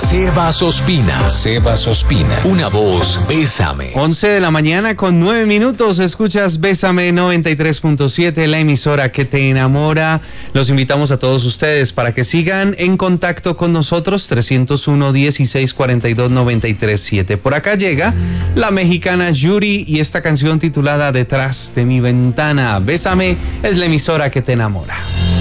Sebas Ospina. Una voz, Bésame. 11 de la mañana con 9 minutos. Escuchas Bésame 93.7, la emisora que te enamora. Los invitamos a todos ustedes para que sigan en contacto con nosotros. 301-1642-937. Por acá llega la mexicana Yuri y esta canción titulada Detrás de mi ventana. Bésame es la emisora que te enamora.